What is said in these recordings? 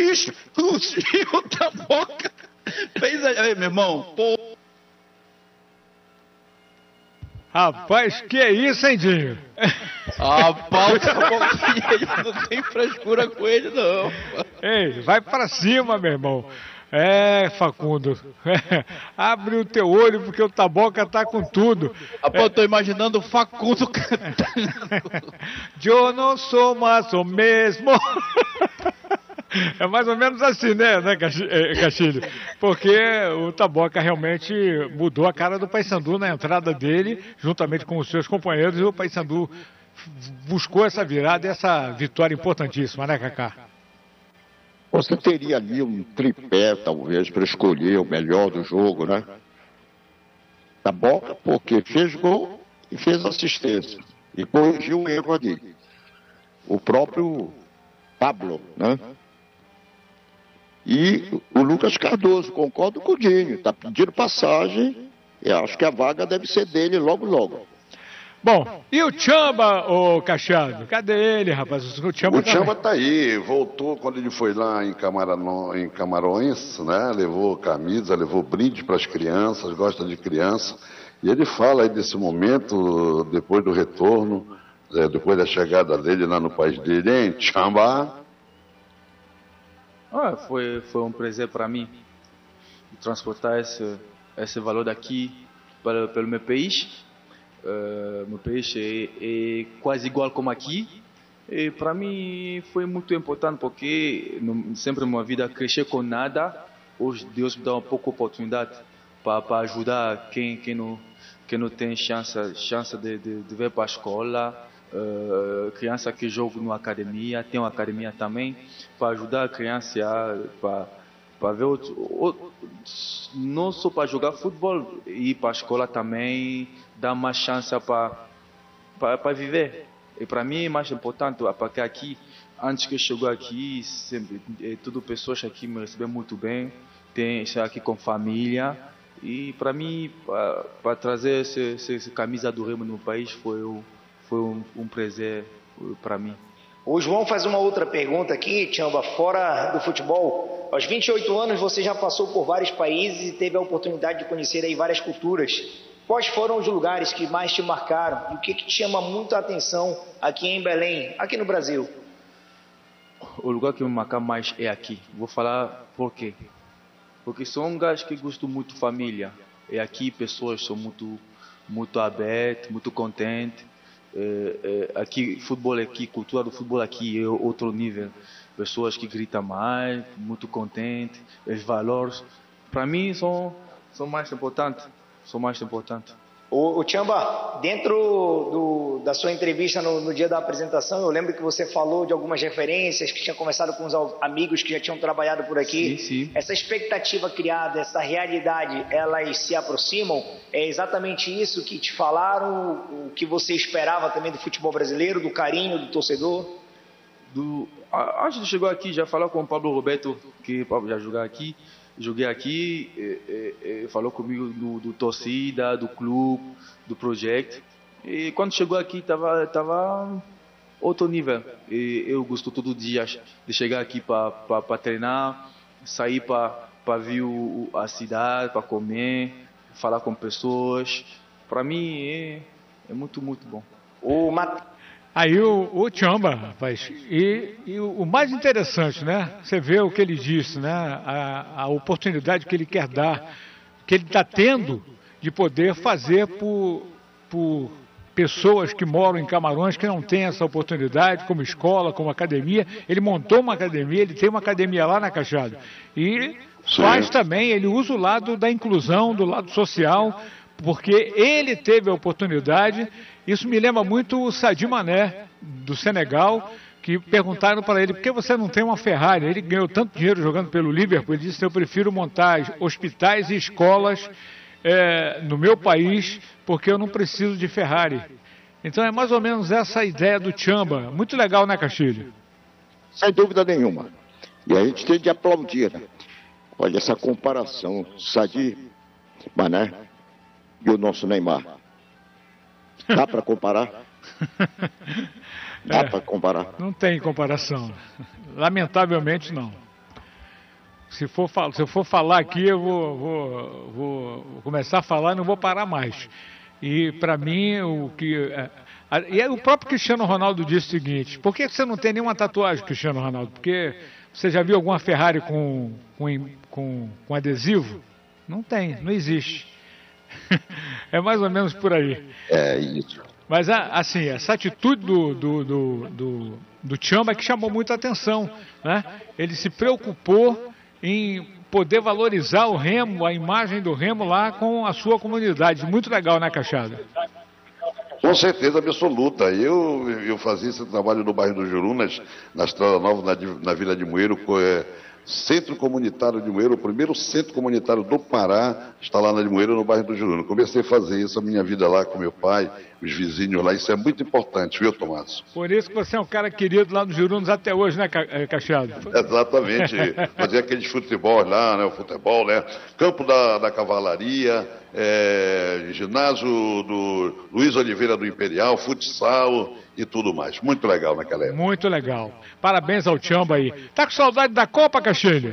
bicho, o Gil Taboca fez aí, meu irmão, pô. Rapaz, que é isso, hein, Dinho? Rapaz, não tem frescura com ele, não. Ei, vai pra cima, meu irmão. Facundo, abre o teu olho porque o Taboca tá com tudo. Rapaz, eu tô imaginando o Facundo cantando. Eu não sou mais o mesmo. É mais ou menos assim, né, Castilho? Porque o Taboca realmente mudou a cara do Paysandu na entrada dele, juntamente com os seus companheiros, e o Paysandu buscou essa virada e essa vitória importantíssima, né, Cacá? Você teria ali um tripé, talvez, para escolher o melhor do jogo, né? Taboca, porque fez gol e fez assistência. E corrigiu o erro ali. O próprio Pablo, né? E o Lucas Cardoso, concordo com o Dinho, está pedindo passagem e acho que a vaga deve ser dele logo, logo. Bom, e o Tchamba, ô Cachado? Cadê ele, rapaz? O Tchamba tá aí, voltou quando ele foi lá em Camarões, né? Levou camisa, levou brinde para as crianças, gosta de criança. E ele fala aí desse momento, depois do retorno, depois da chegada dele lá no país dele, hein, Tchamba? Foi prazer para mim transportar esse valor daqui pelo meu país. Meu país é quase igual como aqui. E para mim foi muito importante porque sempre na minha vida crescer com nada. Hoje Deus me dá um pouco de oportunidade para ajudar quem não tem chance de vir para a escola. Criança que joga na academia, tem uma academia também, para ajudar a criança para ver não só para jogar futebol, ir para a escola também, dar mais chance para viver. E para mim é mais importante, porque aqui, antes que eu chegar aqui, sempre, tudo pessoas aqui me receberam muito bem, tem aqui com família. E para mim, para trazer essa camisa do Remo no país foi um prazer para mim. O João faz uma outra pergunta aqui, Tchamba, fora do futebol. Aos 28 anos você já passou por vários países e teve a oportunidade de conhecer aí várias culturas. Quais foram os lugares que mais te marcaram e o que te chama muito a atenção aqui em Belém, aqui no Brasil? O lugar que me marca mais é aqui. Vou falar por quê. Porque sou um gajo que gosto muito de família. E aqui pessoas são muito abertas, muito contentes. Aqui futebol aqui, cultura do futebol aqui é outro nível. Pessoas que gritam mais, muito contentes, os valores para mim são mais importantes. O Tchamba, dentro da sua entrevista no dia da apresentação, eu lembro que você falou de algumas referências, que tinha conversado com os amigos que já tinham trabalhado por aqui. Sim. Essa expectativa criada, essa realidade, elas se aproximam? É exatamente isso que te falaram, o que você esperava também do futebol brasileiro, do carinho do torcedor? Antes de chegar aqui, já falou com o Pablo Roberto, que o Pablo já joguei aqui, falou comigo do torcida, do clube, do projeto. E quando chegou aqui, tava outro nível. E eu gosto todo dia de chegar aqui para treinar, sair para ver a cidade, para comer, falar com pessoas. Para mim é muito, muito bom. Aí o Tchamba, rapaz, e o mais interessante, né? Você vê o que ele disse, né? A oportunidade que ele quer dar, que ele está tendo de poder fazer por pessoas que moram em Camarões, que não têm essa oportunidade, como escola, como academia. Ele montou uma academia, ele tem uma academia lá na Cachada. E faz também, ele usa o lado da inclusão, do lado social, porque ele teve a oportunidade. Isso me lembra muito o Sadio Mané, do Senegal, que perguntaram para ele, por que você não tem uma Ferrari? Ele ganhou tanto dinheiro jogando pelo Liverpool, ele disse, eu prefiro montar hospitais e escolas no meu país, porque eu não preciso de Ferrari. Então é mais ou menos essa a ideia do Tchamba. Muito legal, né, Castilho? Sem dúvida nenhuma. E a gente tem de aplaudir, né? Olha essa comparação, Sadio Mané e o nosso Neymar. Dá para comparar? Dá para comparar? Não tem comparação. Lamentavelmente, não. Se eu for falar aqui, eu vou começar a falar e não vou parar mais. E para mim, e o próprio Cristiano Ronaldo disse o seguinte: por que você não tem nenhuma tatuagem, Cristiano Ronaldo? Porque você já viu alguma Ferrari com adesivo? Não tem, não existe. É mais ou menos por aí. É isso. Mas, assim, essa atitude do Tchamba é que chamou muita atenção, né? Ele se preocupou em poder valorizar o remo, a imagem do remo lá com a sua comunidade. Muito legal, né, Cachada? Com certeza absoluta. Eu fazia esse trabalho no bairro do Jurunas, na Estrada Nova, na Vila de Moeiro, Centro Comunitário de Moeiro, o primeiro centro comunitário do Pará está lá na de Moeiro, no bairro do Jurunas. Comecei a fazer isso, a minha vida lá com meu pai, os vizinhos lá, isso é muito importante, viu, Tomás? Por isso que você é um cara querido lá no Jurunas até hoje, né, Cachado? Exatamente, fazia aqueles futebol lá, né, o futebol, né, campo da Cavalaria, ginásio do Luiz Oliveira do Imperial, futsal e tudo mais. Muito legal naquela época. Muito legal. Parabéns ao Tchamba aí. Tá com saudade da Copa, Caxilha?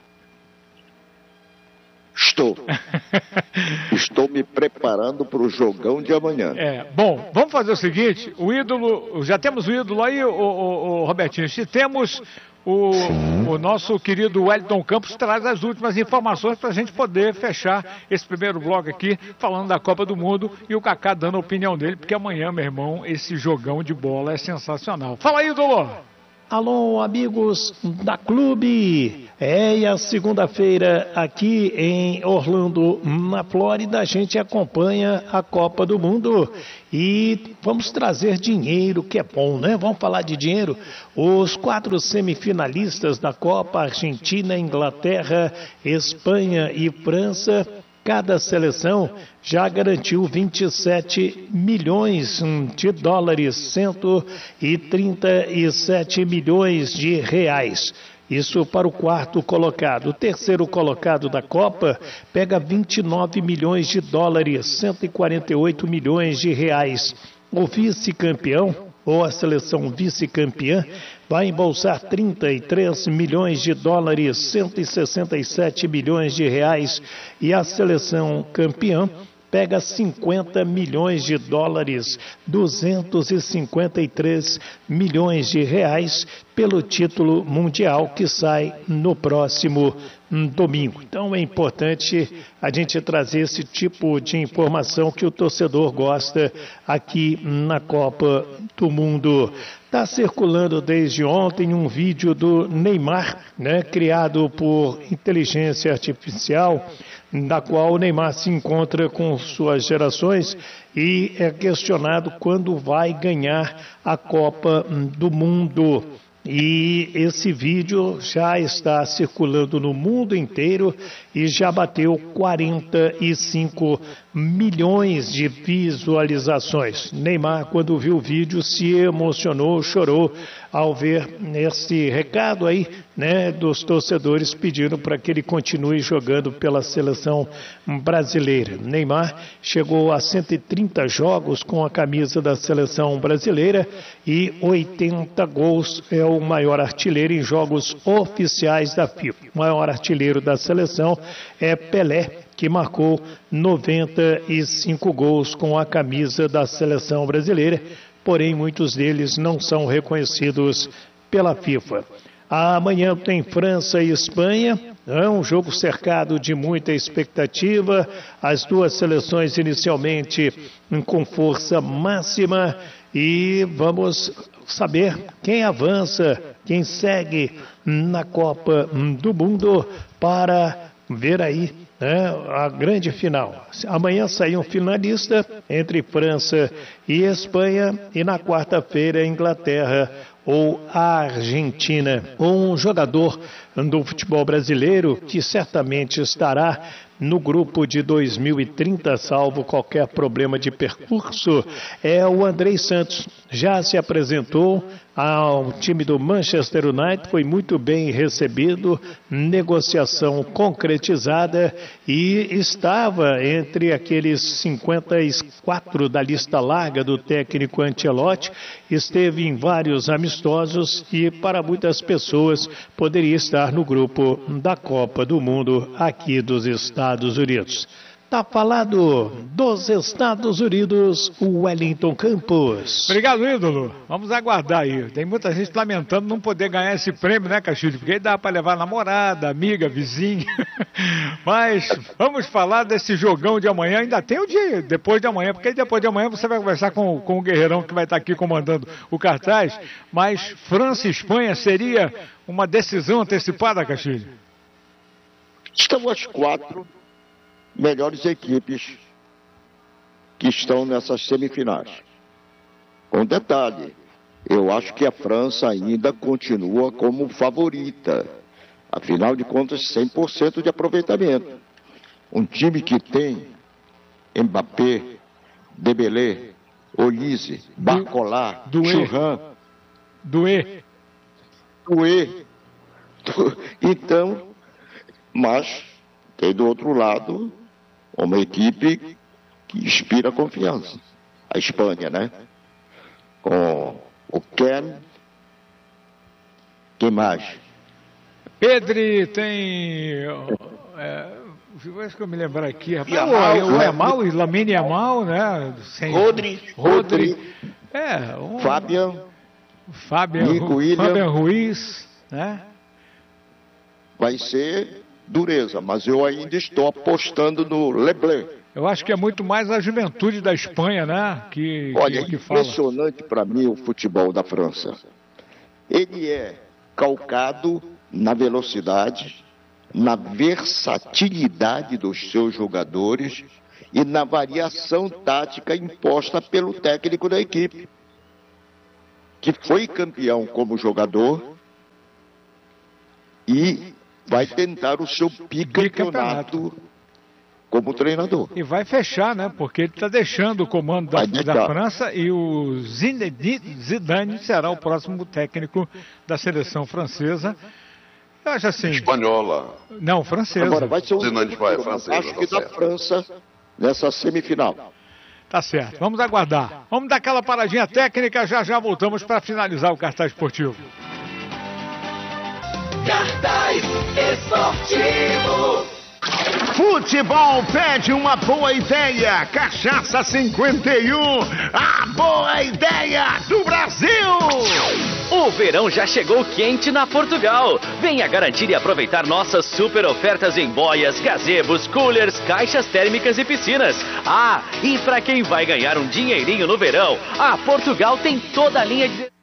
Estou. Estou me preparando para o jogão de amanhã. Bom, vamos fazer o seguinte, o ídolo, já temos o ídolo aí, o Robertinho, se temos o nosso querido Wellington Campos traz as últimas informações para a gente poder fechar esse primeiro bloco aqui, falando da Copa do Mundo e o Kaká dando a opinião dele, porque amanhã, meu irmão, esse jogão de bola é sensacional. Fala aí, ídolo! Alô, amigos da Clube! E a segunda-feira aqui em Orlando, na Flórida, a gente acompanha a Copa do Mundo e vamos trazer dinheiro, que é bom, né? Vamos falar de dinheiro. Os 4 semifinalistas da Copa, Argentina, Inglaterra, Espanha e França, cada seleção já garantiu 27 milhões de dólares, 137 milhões de reais. Isso para o quarto colocado. O terceiro colocado da Copa pega 29 milhões de dólares, 148 milhões de reais. O vice-campeão, ou a seleção vice-campeã, vai embolsar 33 milhões de dólares, 167 milhões de reais. E a seleção campeã pega 50 milhões de dólares, 253 milhões de reais pelo título mundial que sai no próximo domingo. Então é importante a gente trazer esse tipo de informação que o torcedor gosta aqui na Copa do Mundo. Está circulando desde ontem um vídeo do Neymar, né, criado por inteligência artificial, da qual o Neymar se encontra com suas gerações e é questionado quando vai ganhar a Copa do Mundo. E esse vídeo já está circulando no mundo inteiro e já bateu 45 milhões de visualizações. Neymar, quando viu o vídeo, se emocionou, chorou ao ver esse recado aí, né, dos torcedores pedindo para que ele continue jogando pela seleção brasileira. Neymar chegou a 130 jogos com a camisa da seleção brasileira e 80 gols, é o maior artilheiro em jogos oficiais da FIFA. O maior artilheiro da seleção é Pelé, que marcou 95 gols com a camisa da seleção brasileira, porém muitos deles não são reconhecidos pela FIFA. Amanhã tem França e Espanha, é um jogo cercado de muita expectativa, as duas seleções inicialmente com força máxima e vamos saber quem avança, quem segue na Copa do Mundo para ver aí a grande final. Amanhã sai um finalista entre França e Espanha e na quarta-feira Inglaterra ou a Argentina. Um jogador do futebol brasileiro que certamente estará no grupo de 2030, salvo qualquer problema de percurso, é o Andrei Santos. Já se apresentou ao time do Manchester United, foi muito bem recebido, negociação concretizada e estava entre aqueles 54 da lista larga do técnico Ancelotti, esteve em vários amistosos e para muitas pessoas poderia estar no grupo da Copa do Mundo aqui dos Estados Unidos. Tá falado dos Estados Unidos, o Wellington Campos. Obrigado, ídolo. Vamos aguardar aí. Tem muita gente lamentando não poder ganhar esse prêmio, né, Castilho? Porque aí dá para levar namorada, amiga, vizinha. Mas vamos falar desse jogão de amanhã. Ainda tem o dia depois de amanhã, porque aí depois de amanhã você vai conversar com o Guerreirão que vai estar aqui comandando o cartaz. Mas França e Espanha seria uma decisão antecipada, Castilho? Estão as 4 melhores equipes que estão nessas semifinais. Com detalhe, eu acho que a França ainda continua como favorita. Afinal de contas, 100% de aproveitamento. Um time que tem Mbappé, Dembélé, Olise, Barcola, Thuram, Doué. Então, mas tem do outro lado uma equipe que inspira confiança. A Espanha, né? Com o Ken. Quem mais? Pedri tem... acho que eu me lembrar aqui. Yamal, Yamal e Lamine Yamal, né? Rodri. Fabian Ruiz, né? Vai ser dureza, mas eu ainda estou apostando no Leblanc. Eu acho que é muito mais a juventude da Espanha, né? Olha, que fala. Impressionante para mim o futebol da França. Ele é calcado na velocidade, na versatilidade dos seus jogadores e na variação tática imposta pelo técnico da equipe, que foi campeão como jogador e vai tentar o seu bicampeonato como treinador. E vai fechar, né? Porque ele está deixando o comando da França e o Zinedine Zidane será o próximo técnico da seleção francesa. Eu acho assim... Espanhola. Não, francesa. Agora vai ser francesa, acho que da França nessa semifinal. Tá certo, vamos aguardar. Vamos dar aquela paradinha técnica, já voltamos para finalizar o cartaz esportivo. Cartaz esportivo. Futebol pede uma boa ideia. Cachaça 51, a boa ideia do Brasil. O verão já chegou quente na Portugal. Venha garantir e aproveitar nossas super ofertas em boias, gazebos, coolers, caixas térmicas e piscinas. Ah, e para quem vai ganhar um dinheirinho no verão, a Portugal tem toda a linha de...